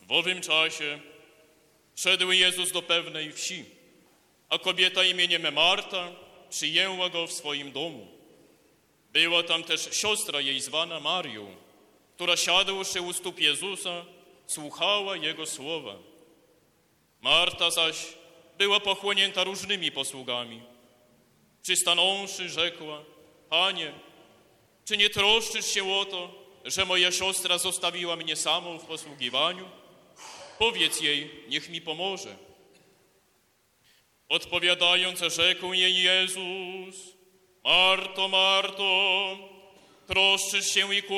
W owym czasie szedł Jezus do pewnej wsi, a kobieta imieniem Marta przyjęła go w swoim domu. Była tam też siostra jej zwana Marią, która siadłszy u stóp Jezusa, słuchała Jego słowa. Marta zaś była pochłonięta różnymi posługami. Przystanąwszy, rzekła: Panie, czy nie troszczysz się o to, że moja siostra zostawiła mnie samą w posługiwaniu? Powiedz jej, niech mi pomoże. Odpowiadając, rzekł jej Jezus: Marto, Marto, troszczysz się i